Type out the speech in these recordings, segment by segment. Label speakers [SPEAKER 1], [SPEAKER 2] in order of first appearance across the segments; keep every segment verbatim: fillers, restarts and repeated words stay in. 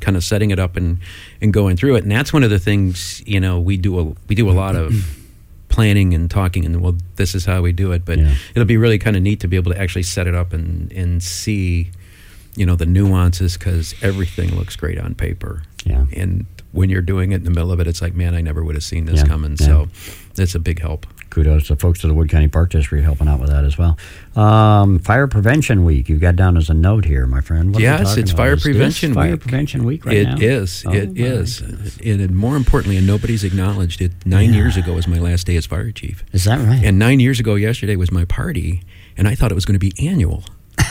[SPEAKER 1] kind of setting it up and, and going through it. And that's one of the things, you know, we do a, we do a lot of planning and talking, and well, this is how we do it. But
[SPEAKER 2] Yeah.
[SPEAKER 1] it'll be really kind of neat to be able to actually set it up and, and see, you know, the nuances, because everything looks great on paper.
[SPEAKER 2] Yeah.
[SPEAKER 1] And when you're doing it in the middle of it, it's like, man, I never would have seen this
[SPEAKER 2] Yeah,
[SPEAKER 1] coming.
[SPEAKER 2] yeah.
[SPEAKER 1] So that's a big help.
[SPEAKER 2] Kudos to folks to the Wood County Park District helping out with that as well. Um, Fire Prevention Week, you've got down as a note here, my friend. What are we
[SPEAKER 1] Yes,
[SPEAKER 2] talking
[SPEAKER 1] it's
[SPEAKER 2] about?
[SPEAKER 1] Fire
[SPEAKER 2] Is this
[SPEAKER 1] Prevention
[SPEAKER 2] Fire
[SPEAKER 1] Week.
[SPEAKER 2] Prevention Week right
[SPEAKER 1] It
[SPEAKER 2] now?
[SPEAKER 1] is.
[SPEAKER 2] Oh,
[SPEAKER 1] It
[SPEAKER 2] my
[SPEAKER 1] is.
[SPEAKER 2] goodness.
[SPEAKER 1] And, and more importantly, and nobody's acknowledged it, nine
[SPEAKER 2] Yeah.
[SPEAKER 1] years ago was my last day as fire chief.
[SPEAKER 2] Is that right?
[SPEAKER 1] And nine years ago yesterday was my party, and I thought it was going to be annual.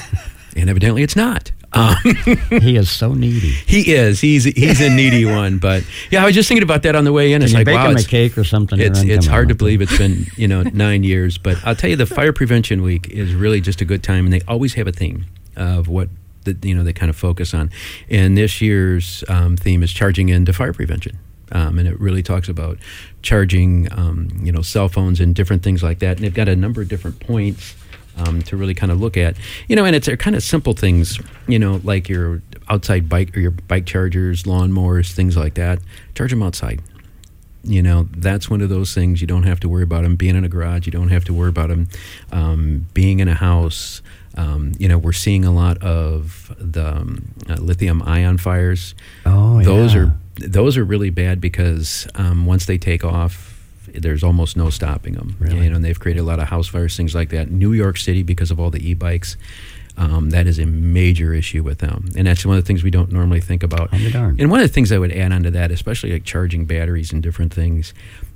[SPEAKER 1] And evidently it's not. Um,
[SPEAKER 2] He is so needy.
[SPEAKER 1] he is. He's he's a needy one. But yeah, I was just thinking about that on the way in.
[SPEAKER 2] Can
[SPEAKER 1] It's
[SPEAKER 2] you
[SPEAKER 1] like,
[SPEAKER 2] bake
[SPEAKER 1] wow,
[SPEAKER 2] him a
[SPEAKER 1] it's,
[SPEAKER 2] cake or something?
[SPEAKER 1] it's,
[SPEAKER 2] and then
[SPEAKER 1] it's
[SPEAKER 2] come
[SPEAKER 1] hard
[SPEAKER 2] on
[SPEAKER 1] to
[SPEAKER 2] with
[SPEAKER 1] believe it's been, you know, nine years. But I'll tell you, the Fire Prevention Week is really just a good time, and they always have a theme of what, the, you know, they kind of focus on. And this year's um, theme is charging into fire prevention. Um, and it really talks about charging, um, you know, cell phones and different things like that. And they've got a number of different points um, to really kind of look at. You know, and it's they're kind of simple things, you know, like your outside bike or your bike chargers, lawnmowers, things like that. Charge them outside. You know, that's one of those things. You don't have to worry about them being in a garage. You don't have to worry about them um, being in a house. Um, you know, we're seeing a lot of the um, uh, lithium ion fires.
[SPEAKER 2] Oh,
[SPEAKER 1] Those
[SPEAKER 2] yeah.
[SPEAKER 1] are those are really bad because um, once they take off, there's almost no stopping them.
[SPEAKER 2] Really?
[SPEAKER 1] You know, and they've created a lot of house fires, things like that. New York City, because of all the e-bikes, um, that is a major issue with them. And that's one of the things we don't normally think about.
[SPEAKER 2] I'll be darned.
[SPEAKER 1] And one of the things I would add on to that, especially like charging batteries and different things,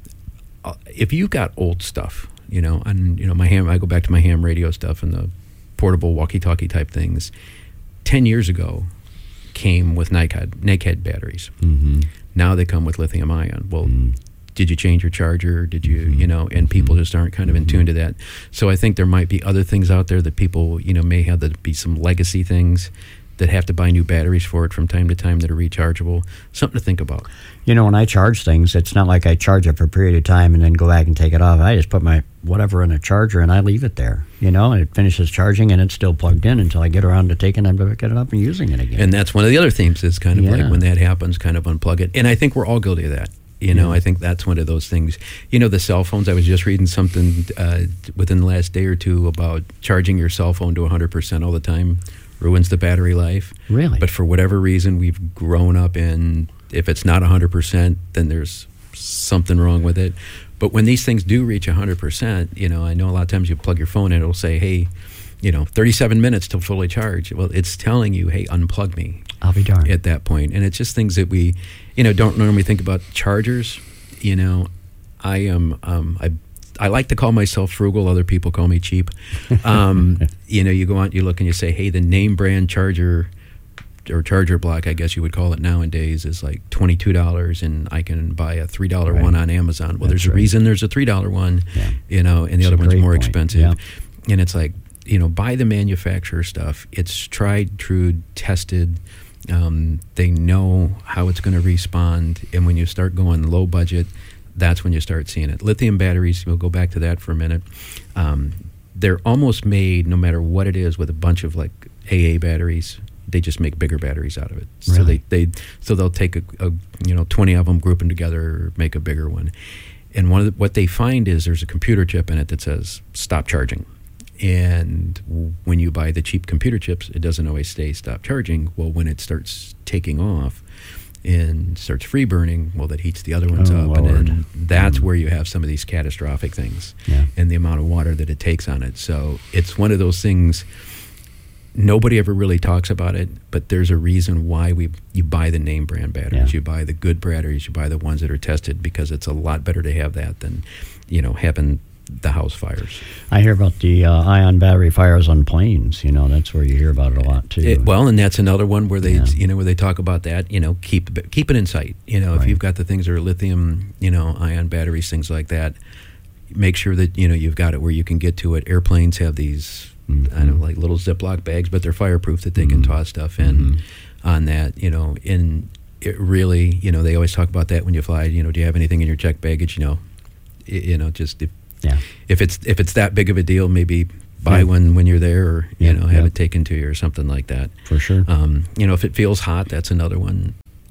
[SPEAKER 1] uh, if you've got old stuff, you know, and you know, my ham, I go back to my ham radio stuff and the portable walkie-talkie type things. Ten years ago, came with naked naked batteries.
[SPEAKER 2] Mm-hmm.
[SPEAKER 1] Now they come with lithium ion. Well,
[SPEAKER 2] Mm.
[SPEAKER 1] did you change your charger? Did you,
[SPEAKER 2] Mm-hmm.
[SPEAKER 1] you know, and people just aren't kind of in tune to that. So I think there might be other things out there that people, you know, may have to be some legacy things that have to buy new batteries for it from time to time that are rechargeable. Something to think about.
[SPEAKER 2] You know, when I charge things, it's not like I charge it for a period of time and then go back and take it off. I just put my whatever in a charger and I leave it there, you know, and it finishes charging and it's still plugged in until I get around to taking it, pick it up and using it again.
[SPEAKER 1] And that's one of the other themes is kind of
[SPEAKER 2] Yeah.
[SPEAKER 1] like when that happens, kind of unplug it. And I think we're all guilty of that. You know,
[SPEAKER 2] Yeah.
[SPEAKER 1] I think that's one of those things. You know, the cell phones, I was just reading something uh, within the last day or two about charging your cell phone to one hundred percent all the time ruins the battery life.
[SPEAKER 2] Really?
[SPEAKER 1] But for whatever reason, we've grown up in, if it's not one hundred percent, then there's something wrong with it. But when these things do reach one hundred percent, you know, I know a lot of times you plug your phone in, it'll say, hey, you know, thirty-seven minutes till fully charged. Well, it's telling you, hey, unplug me
[SPEAKER 2] I'll be darned.
[SPEAKER 1] at that point. And it's just things that we, you know, don't normally think about. Chargers, you know, I am, um, I I like to call myself frugal. Other people call me cheap. Um, you know, you go out, you look, and you say, hey, the name brand charger or charger block, I guess you would call it nowadays, is like twenty-two dollars, and I can buy a three dollar
[SPEAKER 2] Right.
[SPEAKER 1] one on Amazon. Well,
[SPEAKER 2] That's
[SPEAKER 1] there's a
[SPEAKER 2] right.
[SPEAKER 1] reason there's a three dollar one,
[SPEAKER 2] Yeah.
[SPEAKER 1] you know, and the
[SPEAKER 2] That's
[SPEAKER 1] other
[SPEAKER 2] a
[SPEAKER 1] one's
[SPEAKER 2] great
[SPEAKER 1] more
[SPEAKER 2] point.
[SPEAKER 1] expensive.
[SPEAKER 2] Yeah.
[SPEAKER 1] And it's like, you know, buy the manufacturer stuff. It's tried, true, tested. Um, they know how it's going to respond. And when you start going low budget, that's when you start seeing it. Lithium batteries, we'll go back to that for a minute. Um, they're almost made, no matter what it is, with a bunch of like A A batteries. They just make bigger batteries out of it. So
[SPEAKER 2] Really?
[SPEAKER 1] they, they so they'll take a, a you know twenty of them, group them together, make a bigger one. And one of the, what they find is there's a computer chip in it that says stop charging. And w- when you buy the cheap computer chips, it doesn't always stay stop charging. Well, when it starts taking off and starts free burning, well, that heats the other ones
[SPEAKER 2] Oh,
[SPEAKER 1] up. And
[SPEAKER 2] Lord.
[SPEAKER 1] then that's where you have some of these catastrophic things
[SPEAKER 2] Yeah.
[SPEAKER 1] and the amount of water that it takes on it. So it's one of those things, nobody ever really talks about it, but there's a reason why we you buy the name brand batteries.
[SPEAKER 2] Yeah.
[SPEAKER 1] You buy the good batteries. You buy the ones that are tested, because it's a lot better to have that than, you know, having the house fires.
[SPEAKER 2] I hear about the uh, ion battery fires on planes. You know, that's where you hear about it a lot too.
[SPEAKER 1] It, well, and that's another one where they,
[SPEAKER 2] Yeah.
[SPEAKER 1] you know, where they talk about that. You know, keep keep it in sight. You know,
[SPEAKER 2] Right.
[SPEAKER 1] if you've got the things that are lithium, you know, ion batteries, things like that, make sure that you know you've got it where you can get to it. Airplanes have these,
[SPEAKER 2] Mm-hmm.
[SPEAKER 1] I don't know, like little Ziploc bags, but they're fireproof that they can toss stuff in
[SPEAKER 2] Mm-hmm.
[SPEAKER 1] on that. You know, and it really, you know, they always talk about that when you fly. You know, do you have anything in your check baggage? You know, y- you know, just if
[SPEAKER 2] Yeah.
[SPEAKER 1] if it's if it's that big of a deal, maybe buy
[SPEAKER 2] Yeah.
[SPEAKER 1] one when you're there, or you
[SPEAKER 2] Yeah,
[SPEAKER 1] know, have
[SPEAKER 2] yeah.
[SPEAKER 1] it taken to you or something like that.
[SPEAKER 2] For sure.
[SPEAKER 1] Um, you know, if it feels hot, that's another one.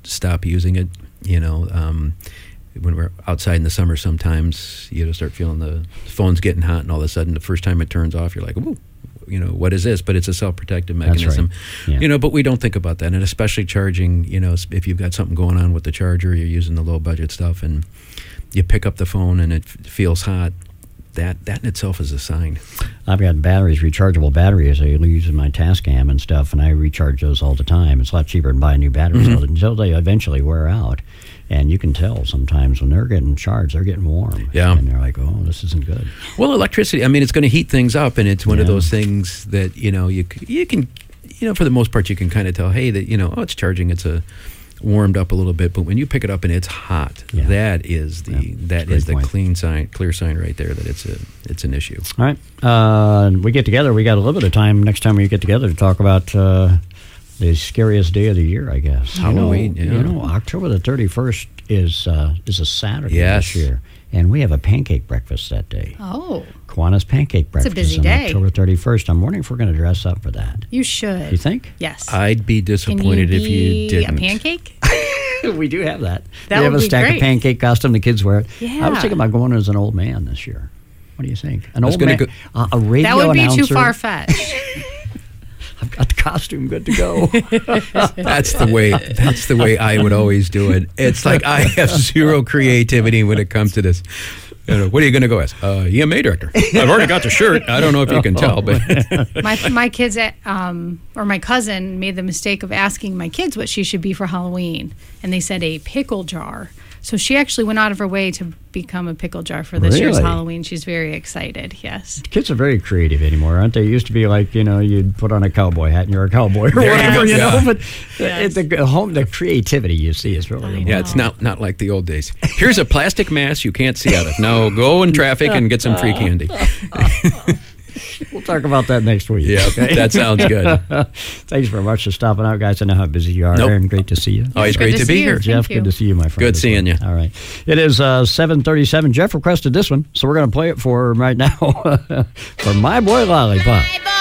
[SPEAKER 1] stop using it. You know, um, when we're outside in the summer, sometimes you know start feeling the phone's getting hot, and all of a sudden, the first time it turns off, you're like, "Ooh, you know, what is this?" But it's a self-protective mechanism.
[SPEAKER 2] That's right. Yeah.
[SPEAKER 1] You know, but we don't think about that, and especially charging. You know, if you've got something going on with the charger, you're using the low-budget stuff, and you pick up the phone and it f- feels hot. That that in itself is a sign.
[SPEAKER 2] I've got batteries, rechargeable batteries I use in my Tascam and stuff, and I recharge those all the time. It's a lot cheaper than buying new batteries
[SPEAKER 1] Mm-hmm.
[SPEAKER 2] until they eventually wear out. And you can tell sometimes when they're getting charged, they're getting warm.
[SPEAKER 1] Yeah.
[SPEAKER 2] And they're like, oh, this isn't good.
[SPEAKER 1] Well, electricity, I mean, it's going to heat things up, and it's one of
[SPEAKER 2] Yeah.
[SPEAKER 1] those things that, you know, you, c- you can, you know, for the most part, you can kind of tell, hey, that, you know, oh, it's charging, it's a warmed up a little bit, but when you pick it up and it's hot,
[SPEAKER 2] Yeah.
[SPEAKER 1] that is the
[SPEAKER 2] Yeah,
[SPEAKER 1] that
[SPEAKER 2] great
[SPEAKER 1] is the
[SPEAKER 2] point.
[SPEAKER 1] clean sign, clear sign right there that it's a it's an issue.
[SPEAKER 2] All right. Uh, we get together. We got a little bit of time next time we get together to talk about uh, the scariest day of the year, I guess.
[SPEAKER 1] Halloween,
[SPEAKER 2] You know,
[SPEAKER 1] yeah.
[SPEAKER 2] you know October the thirty-first is uh, is a Saturday
[SPEAKER 1] Yes.
[SPEAKER 2] this year. And we have a pancake breakfast that day.
[SPEAKER 3] Oh,
[SPEAKER 2] Kiwanis Pancake Breakfast
[SPEAKER 3] busy
[SPEAKER 2] on
[SPEAKER 3] day.
[SPEAKER 2] October thirty-first. I'm wondering if we're going to dress up for that.
[SPEAKER 3] you should.
[SPEAKER 2] You think?
[SPEAKER 3] Yes.
[SPEAKER 1] I'd be
[SPEAKER 3] Can
[SPEAKER 1] disappointed
[SPEAKER 3] you
[SPEAKER 1] if you
[SPEAKER 3] be
[SPEAKER 1] didn't.
[SPEAKER 3] a pancake?
[SPEAKER 2] We do have that.
[SPEAKER 3] That
[SPEAKER 2] we have
[SPEAKER 3] would
[SPEAKER 2] a
[SPEAKER 3] be
[SPEAKER 2] stack
[SPEAKER 3] great.
[SPEAKER 2] of pancake costume. The kids wear it. I was
[SPEAKER 3] Yeah.
[SPEAKER 2] thinking about going as an old man this year. What do you think? An
[SPEAKER 1] was
[SPEAKER 2] old
[SPEAKER 1] gonna
[SPEAKER 2] man,
[SPEAKER 1] go-
[SPEAKER 2] uh, a radio
[SPEAKER 3] That would be
[SPEAKER 2] announcer.
[SPEAKER 3] too far fetched.
[SPEAKER 2] I've got the costume good to go.
[SPEAKER 1] That's the way. That's the way I would always do it. It's like I have zero creativity when it comes to this. You know, what are you going to go as? Uh, E M A director. I've already got the shirt. I don't know if you can tell, but
[SPEAKER 3] my my kids, at, um, or my cousin, made the mistake of asking my kids what she should be for Halloween, and they said a pickle jar. So she actually went out of her way to become a pickle jar for this year's
[SPEAKER 2] Really?
[SPEAKER 3] Halloween. She's very excited. Yes.
[SPEAKER 2] Kids are very creative anymore, aren't they? It used to be like, you know, you'd put on a cowboy hat and you're a cowboy or
[SPEAKER 1] There you
[SPEAKER 2] whatever,
[SPEAKER 1] go,
[SPEAKER 2] you,
[SPEAKER 1] yeah.
[SPEAKER 2] know. But
[SPEAKER 3] Yes.
[SPEAKER 2] it, the home, the creativity you see is really.
[SPEAKER 3] I
[SPEAKER 2] amazing.
[SPEAKER 1] yeah, it's not not like the old days. Here's a plastic mask you can't see out of. Now go in traffic and get some free candy.
[SPEAKER 2] We'll talk about that next week.
[SPEAKER 1] Yeah,
[SPEAKER 2] okay?
[SPEAKER 1] that sounds good.
[SPEAKER 2] Thanks very much for stopping out, guys. I know how busy you are,
[SPEAKER 1] Nope.
[SPEAKER 2] and great to see you.
[SPEAKER 1] Always
[SPEAKER 3] Good
[SPEAKER 1] great
[SPEAKER 3] to
[SPEAKER 1] to
[SPEAKER 3] see
[SPEAKER 1] be
[SPEAKER 3] you.
[SPEAKER 1] here.
[SPEAKER 3] Thank
[SPEAKER 2] Jeff,
[SPEAKER 3] you.
[SPEAKER 2] good to see you, my friend.
[SPEAKER 1] Good
[SPEAKER 2] as
[SPEAKER 1] seeing
[SPEAKER 2] well.
[SPEAKER 1] you.
[SPEAKER 2] All right. It is uh, seven thirty-seven. Jeff requested this one, so we're going to play it for him right now for My Boy Lollipop.